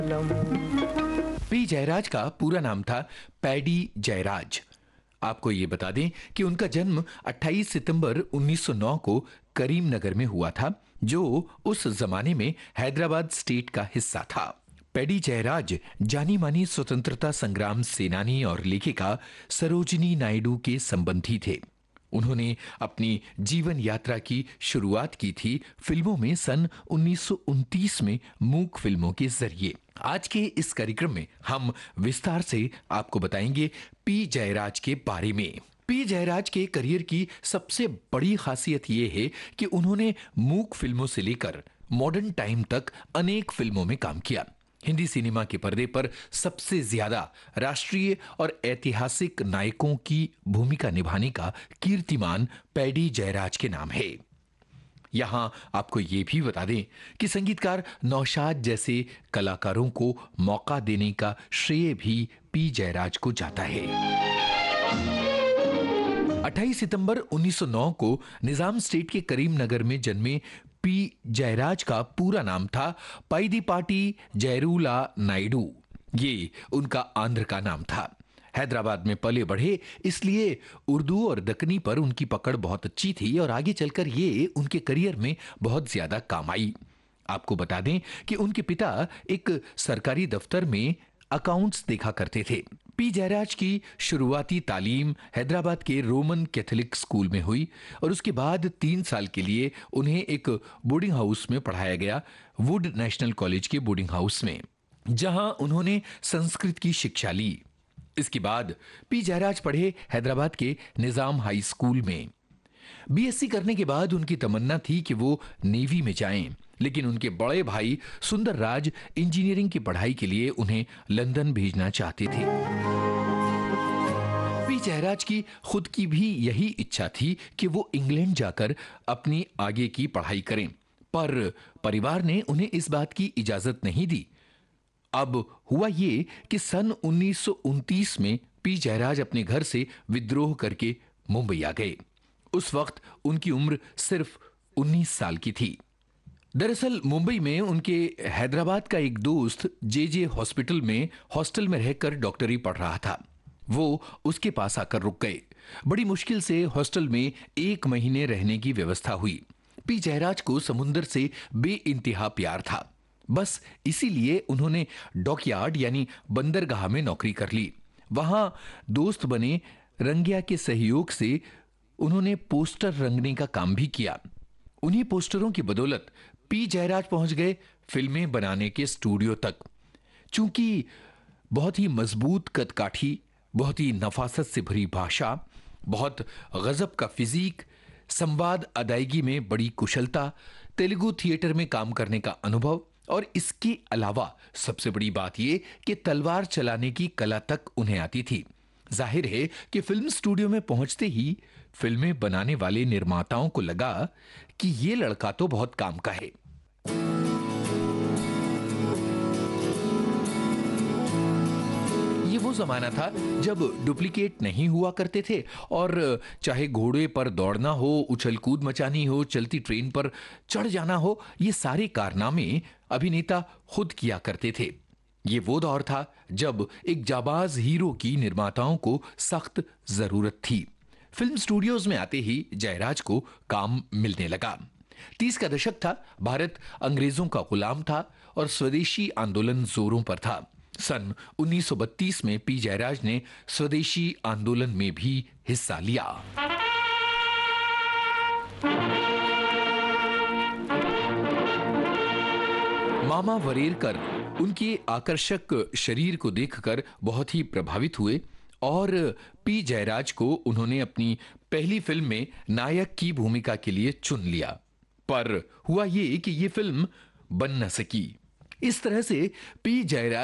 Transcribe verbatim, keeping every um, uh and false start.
P Jayraj का पूरा नाम था पैडी जयराज। आपको ये बता दें कि उनका जन्म अट्ठाईस सितंबर उन्नीस सौ नौ को करीमनगर में हुआ था, जो उस जमाने में हैदराबाद स्टेट का हिस्सा था। पैडी जयराज जानी मानी स्वतंत्रता संग्राम सेनानी और लेखिका सरोजिनी नायडू के संबंधी थे। उन्होंने अपनी जीवन यात्रा की शुरुआत की थी फिल्मों में सन उन्नीस सौ उनतीस में मूक फिल्मों के जरिए। आज के इस कार्यक्रम में हम विस्तार से आपको बताएंगे पी जयराज के बारे में। पी जयराज के करियर की सबसे बड़ी खासियत यह है कि उन्होंने मूक फिल्मों से लेकर मॉडर्न टाइम तक अनेक फिल्मों में काम किया। हिंदी सिनेमा के पर्दे पर सबसे ज्यादा राष्ट्रीय और ऐतिहासिक नायकों की भूमिका निभाने का कीर्तिमान पैडी जयराज के नाम है। यहां आपको यह भी बता दें कि संगीतकार नौशाद जैसे कलाकारों को मौका देने का श्रेय भी पी जयराज को जाता है। अट्ठाईस सितंबर उन्नीस सौ नौ को निजाम स्टेट के करीमनगर में जन्मे पी जयराज का पूरा नाम था पैदीपाटी जयरूला नायडू। ये उनका आंध्र का नाम था। हैदराबाद में पले बढ़े, इसलिए उर्दू और दक्कनी पर उनकी पकड़ बहुत अच्छी थी और आगे चलकर ये उनके करियर में बहुत ज्यादा काम आई। आपको बता दें कि उनके पिता एक सरकारी दफ्तर में अकाउंट्स देखा करते थे। पी जयराज की शुरुआती तालीम हैदराबाद के रोमन कैथोलिक स्कूल में हुई और उसके बाद तीन साल के लिए उन्हें एक बोर्डिंग हाउस में पढ़ाया गया, वुड नेशनल कॉलेज के बोर्डिंग हाउस में, जहां उन्होंने संस्कृत की शिक्षा ली। इसके बाद पी जयराज पढ़े हैदराबाद के निजाम हाई स्कूल में। बीएससी करने के बाद उनकी तमन्ना थी कि वो नेवी में जाएं, लेकिन उनके बड़े भाई सुंदर राज इंजीनियरिंग की पढ़ाई के लिए उन्हें लंदन भेजना चाहते थे। पी जयराज की खुद की भी यही इच्छा थी कि वो इंग्लैंड जाकर अपनी आगे की पढ़ाई करें, पर परिवार ने उन्हें इस बात की इजाजत नहीं दी। अब हुआ ये कि सन उन्नीस सौ उनतीस में पी जयराज अपने घर से विद्रोह करके मुंबई आ गए। उस वक्त उनकी उम्र सिर्फ उन्नीस साल की थी। दरअसल मुंबई में उनके हैदराबाद का एक दोस्त जे जे हॉस्पिटल में हॉस्टल में रहकर डॉक्टरी पढ़ रहा था। वो उसके पास आकर रुक गए। बड़ी मुश्किल से हॉस्टल में एक महीने रहने की व्यवस्था हुई। पी जयराज को समुंदर से बेइंतहा प्यार था। बस इसीलिए उन्होंने डॉकयार्ड यानी बंदरगाह में नौकरी कर ली। वहां दोस्त बने रंगिया के सहयोग से उन्होंने पोस्टर रंगने का काम भी किया। उन्हीं पोस्टरों की बदौलत पी जयराज पहुंच गए फिल्में बनाने के स्टूडियो तक। चूंकि बहुत ही मजबूत कदकाठी, बहुत ही नफासत से भरी भाषा, बहुत गजब का फिजिक, संवाद अदायगी में बड़ी कुशलता, तेलुगु थिएटर में काम करने का अनुभव और इसके अलावा सबसे बड़ी बात यह कि तलवार चलाने की कला तक उन्हें आती थी। जाहिर है कि फिल्म स्टूडियो में पहुंचते ही फिल्में बनाने वाले निर्माताओं को लगा कि ये लड़का तो बहुत काम का है। ये वो जमाना था जब डुप्लीकेट नहीं हुआ करते थे और चाहे घोड़े पर दौड़ना हो, उछल कूद मचानी हो, चलती ट्रेन पर चढ़ जाना हो, ये सारे कारनामे अभिनेता खुद किया करते थे। ये वो दौर था जब एक जाबाज हीरो की निर्माताओं को सख्त जरूरत थी। फिल्म स्टूडियोज में आते ही जयराज को काम मिलने लगा। तीस का दशक था, भारत अंग्रेजों का गुलाम था और स्वदेशी आंदोलन जोरों पर था। सन उन्नीस सौ बत्तीस में पी जयराज ने स्वदेशी आंदोलन में भी हिस्सा लिया। मामा वरेरकर उनके आकर्षक शरीर को देखकर बहुत ही प्रभावित हुए और पी जयराज को उन्होंने अपनी पहली फिल्म में नायक की भूमिका के लिए चुन लिया। पर हुआ ये कि ये फिल्म बन न सकी। इस तरह से पी जयराज